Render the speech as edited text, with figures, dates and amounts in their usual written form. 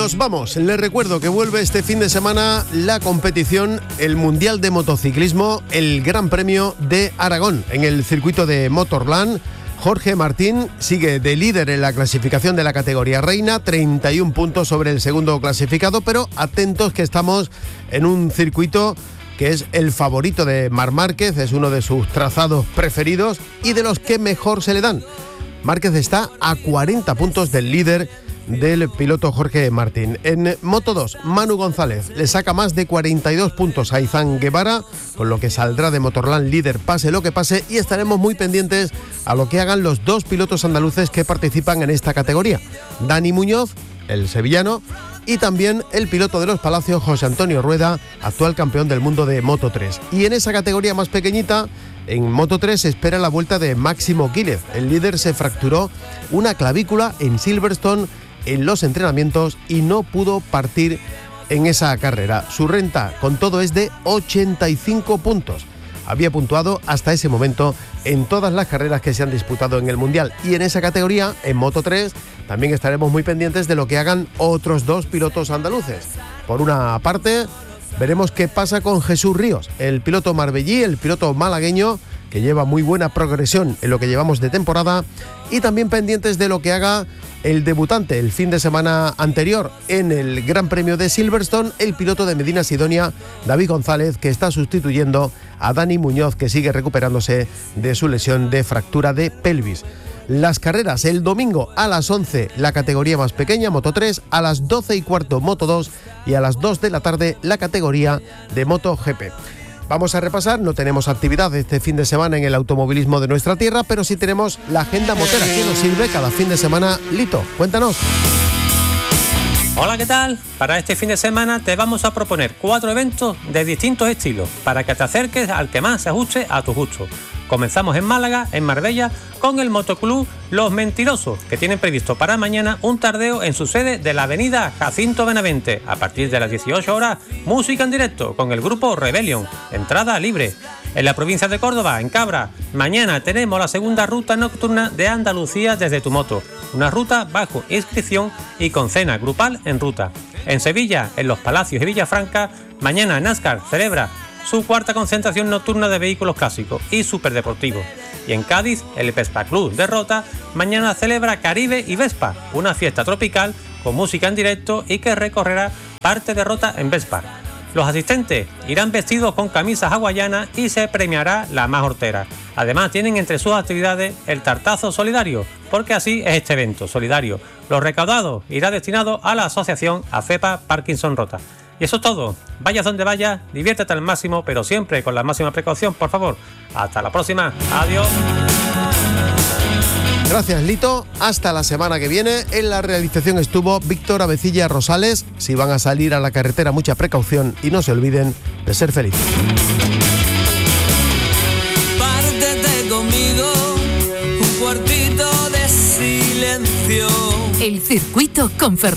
Nos vamos. Les recuerdo que vuelve este fin de semana la competición, el Mundial de Motociclismo, el Gran Premio de Aragón. En el circuito de Motorland, Jorge Martín sigue de líder en la clasificación de la categoría reina, 31 puntos sobre el segundo clasificado, pero atentos que estamos en un circuito que es el favorito de Marc Márquez, es uno de sus trazados preferidos y de los que mejor se le dan. Márquez está a 40 puntos del líder del piloto Jorge Martín. En Moto 2, Manu González le saca más de 42 puntos a Izan Guevara, con lo que saldrá de Motorland líder pase lo que pase, y estaremos muy pendientes a lo que hagan los dos pilotos andaluces que participan en esta categoría. Dani Muñoz, el sevillano, y también el piloto de los Palacios, José Antonio Rueda, actual campeón del mundo de Moto 3. Y en esa categoría más pequeñita, en Moto 3 se espera la vuelta de Máximo Quílez. El líder se fracturó una clavícula en Silverstone en los entrenamientos y no pudo partir en esa carrera. Su renta con todo es de 85 puntos. Había puntuado hasta ese momento en todas las carreras que se han disputado en el Mundial. Y en esa categoría, en Moto 3, también estaremos muy pendientes de lo que hagan otros dos pilotos andaluces. Por una parte, veremos qué pasa con Jesús Ríos, el piloto marbellí, el piloto malagueño, que lleva muy buena progresión en lo que llevamos de temporada, y también pendientes de lo que haga el debutante el fin de semana anterior en el Gran Premio de Silverstone, el piloto de Medina Sidonia, David González, que está sustituyendo a Dani Muñoz, que sigue recuperándose de su lesión de fractura de pelvis. Las carreras el domingo a las 11, la categoría más pequeña, Moto 3, a las 12:15, Moto 2, y a las 2 de la tarde, la categoría de Moto GP. Vamos a repasar, no tenemos actividad este fin de semana en el automovilismo de nuestra tierra, pero sí tenemos la agenda motera que nos sirve cada fin de semana. Lito, cuéntanos. Hola, ¿qué tal? Para este fin de semana te vamos a proponer 4 eventos de distintos estilos para que te acerques al que más se ajuste a tu gusto. Comenzamos en Málaga, en Marbella, con el Motoclub Los Mentirosos, que tienen previsto para mañana un tardeo en su sede de la avenida Jacinto Benavente. A partir de las 18 horas, música en directo con el grupo Rebellion, entrada libre. En la provincia de Córdoba, en Cabra, mañana tenemos la segunda ruta nocturna de Andalucía desde tu moto, una ruta bajo inscripción y con cena grupal en ruta. En Sevilla, en Los Palacios y Villafranca, mañana NASCAR celebra su cuarta concentración nocturna de vehículos clásicos y superdeportivos. Y en Cádiz, el Vespa Club de Rota mañana celebra Caribe y Vespa, una fiesta tropical con música en directo y que recorrerá parte de Rota en Vespa. Los asistentes irán vestidos con camisas hawaianas y se premiará la más hortera. Además, tienen entre sus actividades el tartazo solidario, porque así es este evento solidario. Lo recaudado irá destinado a la asociación AFEPA Parkinson Rota. Y eso es todo. Vayas donde vayas, diviértete al máximo, pero siempre con la máxima precaución, por favor. Hasta la próxima. Adiós. Gracias, Lito. Hasta la semana que viene. En la realización estuvo Víctor Avecilla Rosales. Si van a salir a la carretera, mucha precaución y no se olviden de ser felices. Pártete conmigo, un cuartito de silencio. El circuito con Ferrari.